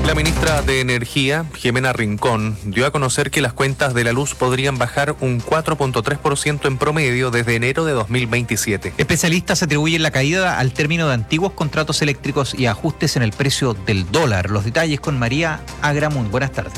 La ministra de Energía, Jimena Rincón, dio a conocer que las cuentas de la luz podrían bajar un 4.3% en promedio desde enero de 2027. Especialistas atribuyen la caída al término de antiguos contratos eléctricos y ajustes en el precio del dólar. Los detalles con María Agramunt. Buenas tardes.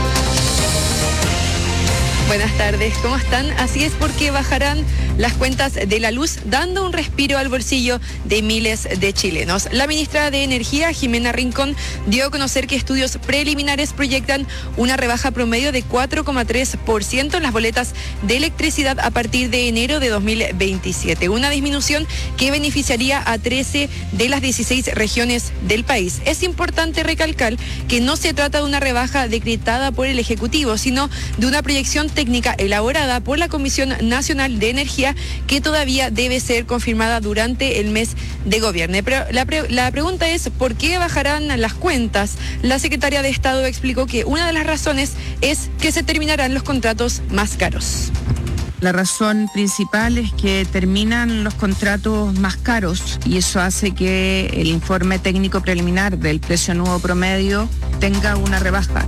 Buenas tardes, ¿cómo están? Así es, porque bajarán las cuentas de la luz, dando un respiro al bolsillo de miles de chilenos. La ministra de Energía, Jimena Rincón, dio a conocer que estudios preliminares proyectan una rebaja promedio de 4,3% en las boletas de electricidad a partir de enero de 2027. Una disminución que beneficiaría a 13 de las 16 regiones del país. Es importante recalcar que no se trata de una rebaja decretada por el Ejecutivo, sino de una proyección técnica elaborada por la Comisión Nacional de Energía, que todavía debe ser confirmada durante el mes de gobierno. Pero la pregunta es, ¿por qué bajarán las cuentas? La secretaria de Estado explicó que una de las razones es que se terminarán los contratos más caros. La razón principal es que terminan los contratos más caros y eso hace que el informe técnico preliminar del precio nuevo promedio tenga una rebaja.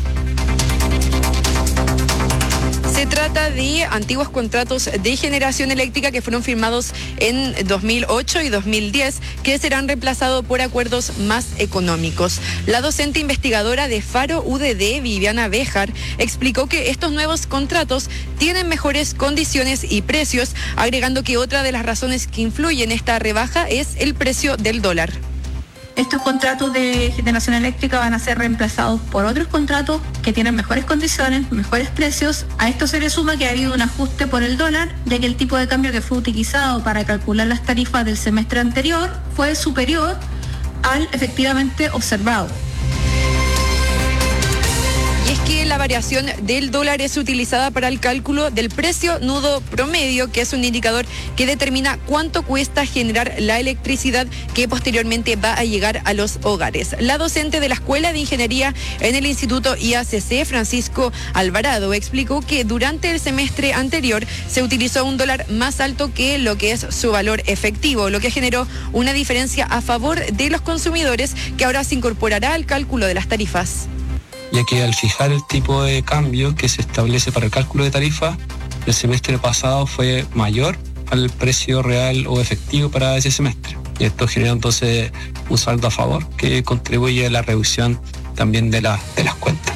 Se trata de antiguos contratos de generación eléctrica que fueron firmados en 2008 y 2010, que serán reemplazados por acuerdos más económicos. La docente investigadora de Faro UDD, Viviana Béjar, explicó que estos nuevos contratos tienen mejores condiciones y precios, agregando que otra de las razones que influyen en esta rebaja es el precio del dólar. Estos contratos de generación eléctrica van a ser reemplazados por otros contratos que tienen mejores condiciones, mejores precios. A esto se le suma que ha habido un ajuste por el dólar, ya que el tipo de cambio que fue utilizado para calcular las tarifas del semestre anterior fue superior al efectivamente observado. Y es que la variación del dólar es utilizada para el cálculo del precio nudo promedio, que es un indicador que determina cuánto cuesta generar la electricidad que posteriormente va a llegar a los hogares. La docente de la Escuela de Ingeniería en el Instituto IACC, Francisco Alvarado, explicó que durante el semestre anterior se utilizó un dólar más alto que lo que es su valor efectivo, lo que generó una diferencia a favor de los consumidores que ahora se incorporará al cálculo de las tarifas. Ya que al fijar el tipo de cambio que se establece para el cálculo de tarifa, el semestre pasado fue mayor al precio real o efectivo para ese semestre. Y esto genera entonces un saldo a favor que contribuye a la reducción también de las cuentas.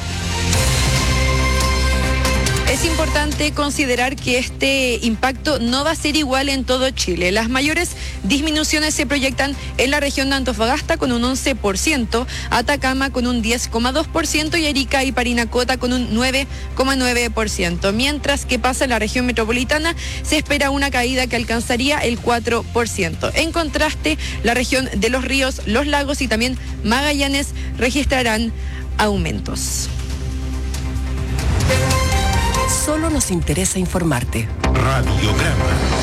Es importante considerar que este impacto no va a ser igual en todo Chile. Las mayores disminuciones se proyectan en la región de Antofagasta con un 11%, Atacama con un 10,2% y Arica y Parinacota con un 9,9%. Mientras que pasa en la región metropolitana, se espera una caída que alcanzaría el 4%. En contraste, la región de Los Ríos, Los Lagos y también Magallanes registrarán aumentos. Solo nos interesa informarte. Radiograma.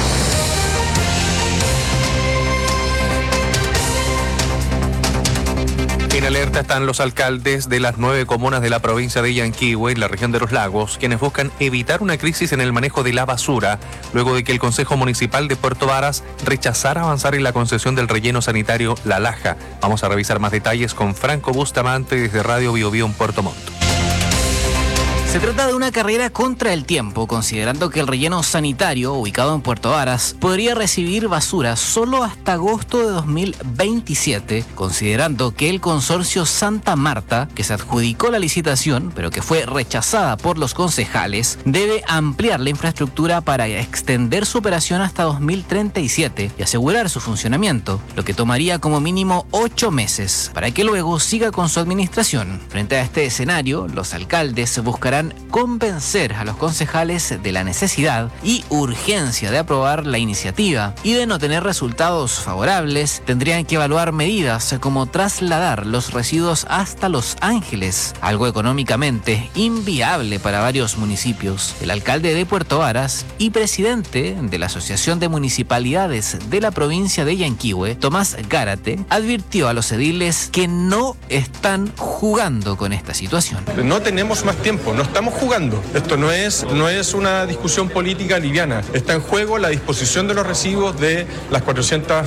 En alerta están los alcaldes de las 9 comunas de la provincia de Yanquihue, en la región de Los Lagos, quienes buscan evitar una crisis en el manejo de la basura, luego de que el Consejo Municipal de Puerto Varas rechazara avanzar en la concesión del relleno sanitario La Laja. Vamos a revisar más detalles con Franco Bustamante desde Radio Bio Bio en Puerto Montt. Se trata de una carrera contra el tiempo, considerando que el relleno sanitario, ubicado en Puerto Varas, podría recibir basura solo hasta agosto de 2027, considerando que el consorcio Santa Marta, que se adjudicó la licitación, pero que fue rechazada por los concejales, debe ampliar la infraestructura para extender su operación hasta 2037 y asegurar su funcionamiento, lo que tomaría como mínimo 8 meses, para que luego siga con su administración. Frente a este escenario, los alcaldes buscarán convencer a los concejales de la necesidad y urgencia de aprobar la iniciativa, y de no tener resultados favorables tendrían que evaluar medidas como trasladar los residuos hasta Los Ángeles, algo económicamente inviable para varios municipios. El alcalde de Puerto Varas y presidente de la Asociación de Municipalidades de la provincia de Yanquihue, Tomás Gárate, advirtió a los ediles que no están jugando con esta situación. No tenemos más tiempo, no estamos jugando. Esto no es una discusión política liviana. Está en juego la disposición de los residuos de las 400